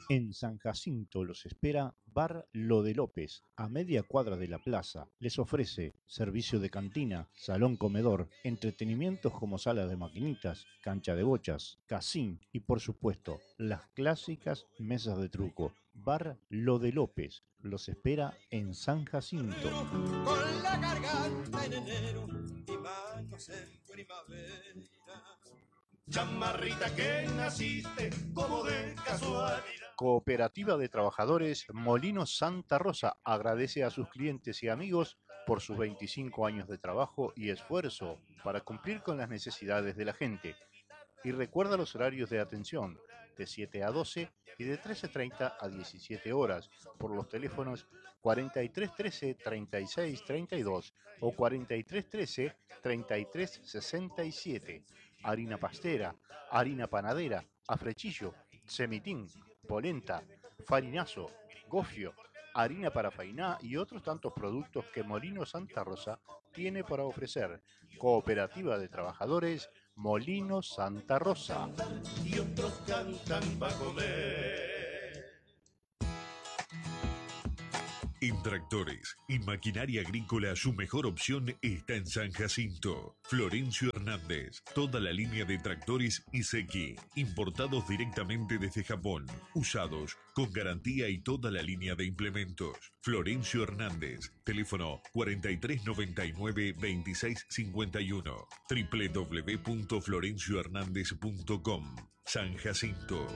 En San Jacinto los espera Bar Lo de López, a media cuadra de la plaza. Les ofrece servicio de cantina, salón comedor, entretenimientos como sala de maquinitas, cancha de bochas, casín y por supuesto las clásicas mesas de truco. Bar Lo de López los espera en San Jacinto. Con la garganta en enero y manos en primavera. Chamarrita que naciste como de casualidad. Cooperativa de Trabajadores Molinos Santa Rosa agradece a sus clientes y amigos por sus 25 años de trabajo y esfuerzo para cumplir con las necesidades de la gente. Y recuerda los horarios de atención, de 7 a 12 y de 13:30 a 17 horas, por los teléfonos 4313 3632 o 4313 3367. Harina pastera, harina panadera, afrechillo, semitín, polenta, farinazo, gofio, harina para fainá y otros tantos productos que Molino Santa Rosa tiene para ofrecer. Cooperativa de Trabajadores Molino Santa Rosa. Y otros cantan para comer. En tractores y maquinaria agrícola, su mejor opción está en San Jacinto. Florencio Hernández, toda la línea de tractores Iseki, importados directamente desde Japón, usados, con garantía y toda la línea de implementos. Florencio Hernández, teléfono 4399-2651, www.florenciohernandez.com. San Jacinto.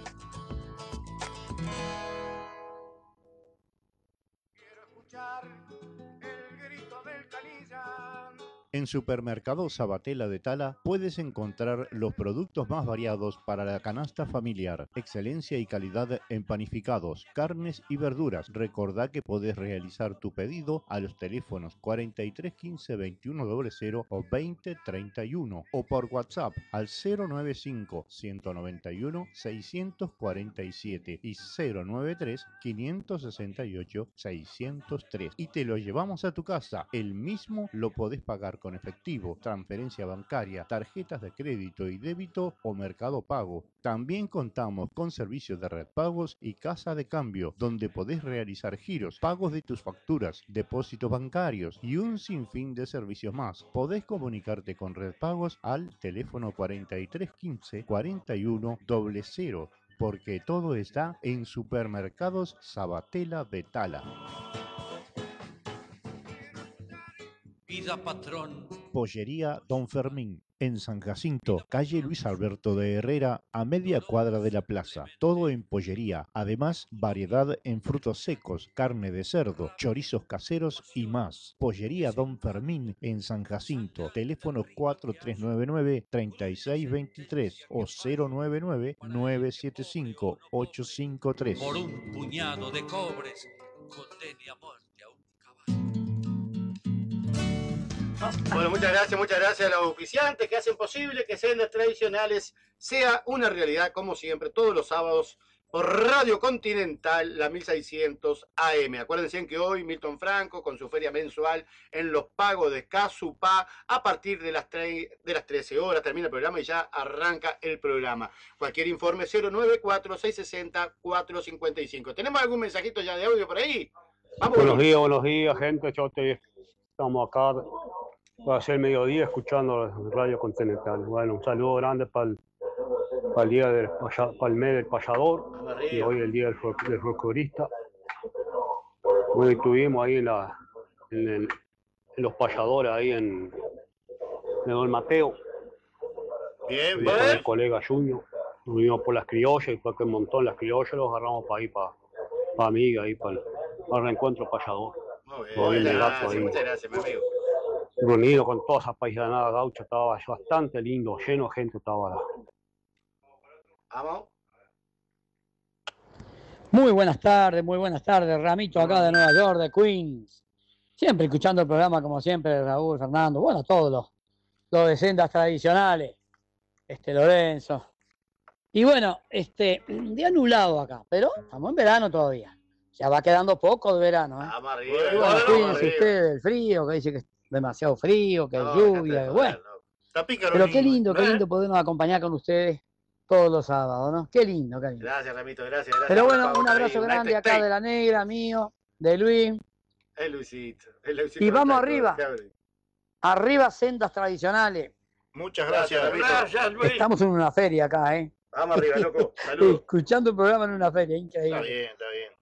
El grito del canilla. En Supermercado Sabatella de Tala puedes encontrar los productos más variados para la canasta familiar. Excelencia y calidad en panificados, carnes y verduras. Recordá que podés realizar tu pedido a los teléfonos 43 15 21 00 o 20 31 o por WhatsApp al 095 191 647 y 093 568 603 y te lo llevamos a tu casa. El mismo lo podés pagar con efectivo, transferencia bancaria, tarjetas de crédito y débito o Mercado Pago. También contamos con servicios de red pagos y casa de cambio, donde podés realizar giros, pagos de tus facturas, depósitos bancarios y un sinfín de servicios más. Podés comunicarte con red pagos al teléfono 4315 41 00, porque todo está en Supermercados Sabatella de Tala. Vida patrón. Pollería Don Fermín, en San Jacinto, calle Luis Alberto de Herrera, a media cuadra de la plaza. Todo en pollería. Además, variedad en frutos secos, carne de cerdo, chorizos caseros y más. Pollería Don Fermín, en San Jacinto. Teléfono 4399-3623 o 099-975-853. Por un puñado de cobres, condene a muerte a un caballo. Bueno, muchas gracias a los auspiciantes que hacen posible que Sendas Tradicionales sea una realidad, como siempre, todos los sábados por Radio Continental, la 1600 AM. Acuérdense que hoy Milton Franco, con su feria mensual en los pagos de Casupá, a partir de las 13 horas termina el programa y ya arranca el programa. Cualquier informe 094-660-455. ¿Tenemos algún mensajito ya de audio por ahí? Vamos. Buenos días, gente. Estamos acá para hacer el mediodía escuchando Radio Continental. Bueno, un saludo grande para el día para el mes del payador y hoy el día del folclorista. Hoy estuvimos ahí en los payadores ahí en Don Mateo. Bien, con el colega Junior. Nos vinimos por las criollas y fue que un montón las criollas los agarramos para ahí, para amiga, ahí para el reencuentro payador. Muy bien, muchas gracias, mi amigo. Reunido con toda esa paisanada gaucha, estaba bastante lindo, lleno de gente estaba. Vamos. Muy buenas tardes, Ramito acá de Nueva York, de Queens. Siempre escuchando el programa como siempre, Raúl, Fernando, bueno, todos los de Sendas Tradicionales, Lorenzo. Y bueno, día nublado acá, pero estamos en verano todavía. Ya va quedando poco de verano, ¿eh? Vamos arriba. Y bueno, cuídense ustedes del frío, que dice que es demasiado frío, que hay lluvia, bueno. Pero qué lindo podernos acompañar con ustedes todos los sábados, ¿no? Qué lindo, cariño. Gracias, Ramito, gracias. Pero bueno, Pablo, un abrazo ahí, grande United acá States. de la negra, mío, de Luis. El Luisito. Y vamos Chaco, arriba. Cabri. Arriba, sendas tradicionales. Muchas gracias, Ramito. Gracias, Luis. Estamos en una feria acá, ¿eh? Vamos arriba, loco. Saludos. Escuchando un programa en una feria, Está increíble. bien, está bien.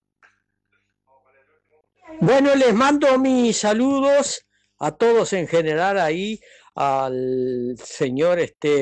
Bueno, les mando mis saludos a todos en general ahí, al señor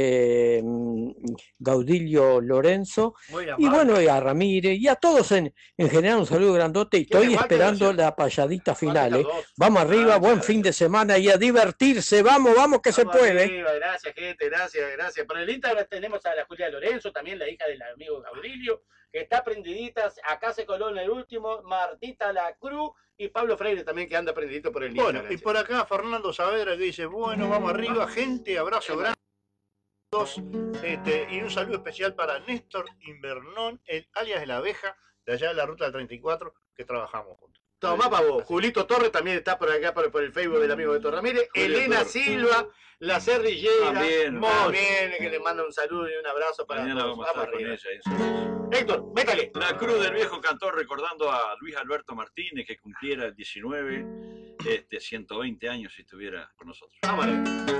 Gaudilio Lorenzo, Muy y amable. bueno, y a Ramírez, y a todos en general un saludo grandote, y estoy falta, esperando Graciela? la payadita final, Faltan ¿eh? dos. Vamos arriba, Ah, buen claro. fin de semana y a divertirse, vamos, que se Vamos puede. arriba, gracias, gente, gracias. Por el Instagram tenemos a la Julia Lorenzo, también la hija del amigo Gaudilio, que está prendidita. Acá se coló en el último, Martita La Cruz y Pablo Freire también, que anda prendidito por el Bueno, Instagram. y por acá Fernando Saavedra que dice, bueno, vamos arriba, gente, abrazo grande. Y un saludo especial para Néstor Invernón, el alias de la abeja, de allá de la ruta del 34, que trabajamos juntos. Tomá para vos. Julito Torres también está por acá, por el Facebook del amigo Beto Ramírez. Julio Elena Torres. Silva, la cerrillera. También, También, que le manda un saludo y un abrazo para Mañana todos. vamos a estar con arriba. ella. en San Luis. Héctor, métale. La cruz del viejo cantor recordando a Luis Alberto Martínez, que cumpliera el 19, 120 años si estuviera con nosotros. Vamos arriba.